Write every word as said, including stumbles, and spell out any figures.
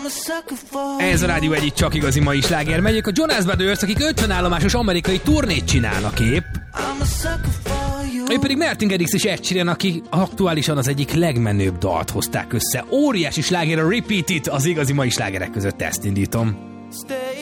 Ez a Rádió egyik csak igazi mai sláger. Megyek a Jonas Brothers, akik ötven állomásos amerikai turnét csinálnak épp. Ő pedig Martin Garrix és Ed Sheeran, aki aktuálisan az egyik legmenőbb dalt hozták össze. Óriási sláger a Repeat It, az igazi mai slágerek között ezt indítom.